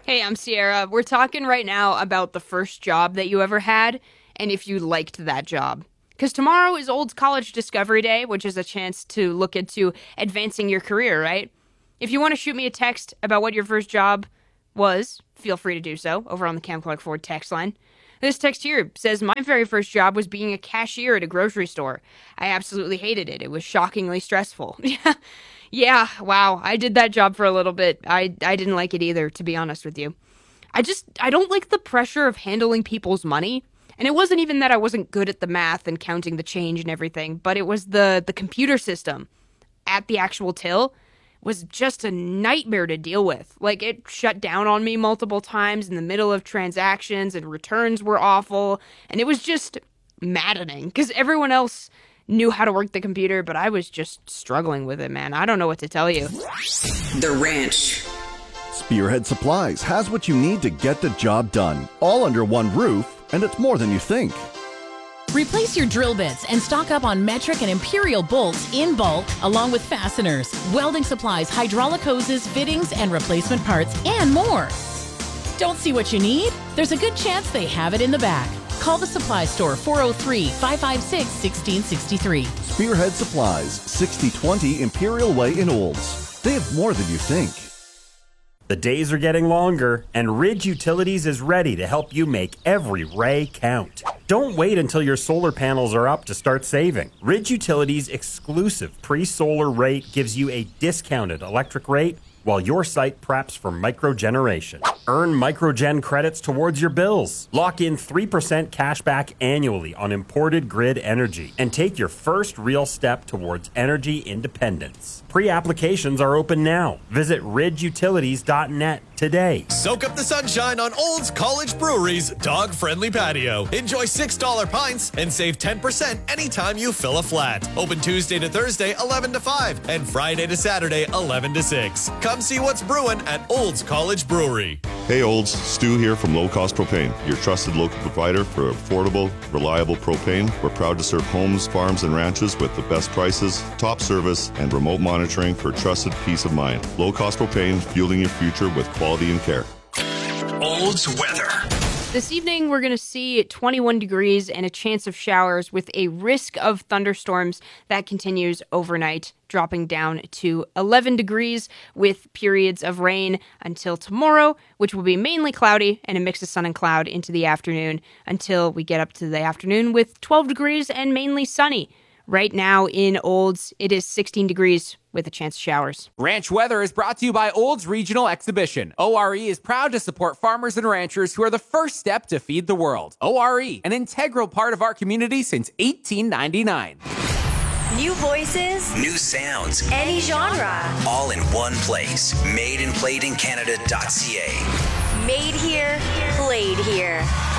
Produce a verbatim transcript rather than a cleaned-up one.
Hey, I'm Sierra. We're talking right now about the first job that you ever had and if you liked that job. Because tomorrow is Olds College Discovery Day, which is a chance to look into advancing your career, right? If you want to shoot me a text about what your first job was, feel free to do so over on the Cam Clark Ford text line. This text here says, my very first job was being a cashier at a grocery store. I absolutely hated it. It was shockingly stressful. Yeah, yeah, wow. I did that job for a little bit. I, I didn't like it either, to be honest with you. I just, I don't like the pressure of handling people's money. And it wasn't even that I wasn't good at the math and counting the change and everything, but it was the, the computer system at the actual till was just a nightmare to deal with. Like, it shut down on me multiple times in the middle of transactions, and returns were awful, and it was just maddening, because everyone else knew how to work the computer, but I was just struggling with it, man. I don't know what to tell you. The Ranch. Spearhead Supplies has what you need to get the job done, all under one roof, and it's more than you think. Replace your drill bits and stock up on metric and imperial bolts in bulk, along with fasteners, welding supplies, hydraulic hoses, fittings, and replacement parts, and more. Don't see what you need? There's a good chance they have it in the back. Call the supply store, four oh three, five five six, one six six three. Spearhead Supplies, sixty twenty Imperial Way in Olds. They have more than you think. The days are getting longer, and Ridge Utilities is ready to help you make every ray count. Don't wait until your solar panels are up to start saving. Ridge Utilities' exclusive pre-solar rate gives you a discounted electric rate while your site preps for microgeneration. Earn microgen credits towards your bills. Lock in three percent cash back annually on imported grid energy and take your first real step towards energy independence. Pre-applications are open now. Visit ridge utilities dot net today. Soak up the sunshine on Olds College Brewery's dog-friendly patio. Enjoy six dollar pints and save ten percent anytime you fill a flat. Open Tuesday to Thursday, eleven to five, and Friday to Saturday, eleven to six. Come see what's brewing at Olds College Brewery. Hey Olds, Stu here from Low Cost Propane, your trusted local provider for affordable, reliable propane. We're proud to serve homes, farms, and ranches with the best prices, top service, and remote monitoring for trusted peace of mind. Low Cost Propane, fueling your future with quality and care. Olds weather. This evening, we're going to see twenty-one degrees and a chance of showers with a risk of thunderstorms that continues overnight, dropping down to eleven degrees with periods of rain until tomorrow, which will be mainly cloudy and a mix of sun and cloud into the afternoon until we get up to the afternoon with twelve degrees and mainly sunny. Right now in Olds, it is sixteen degrees with a chance of showers. Ranch Weather is brought to you by Olds Regional Exhibition. O R E is proud to support farmers and ranchers who are the first step to feed the world. O R E, an integral part of our community since eighteen ninety-nine. New voices, new sounds, any genre, all in one place. Made and played in Canada dot C A. Made here, played here.